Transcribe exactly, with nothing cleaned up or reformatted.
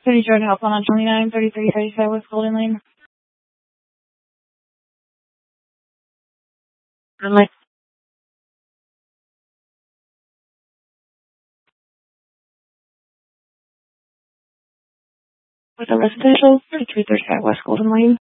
City Drug Help on twenty-nine thirty-three thirty-five West Golden Lane. I'm like, with a residential thirty-three thirty-five West Golden Lane.